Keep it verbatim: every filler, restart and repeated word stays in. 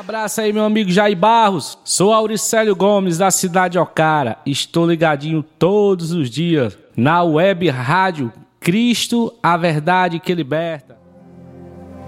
Abraço aí, meu amigo Jair Barros. Sou Auricélio Gomes, da cidade de Ocara. Estou ligadinho todos os dias na web rádio Cristo, a verdade que liberta.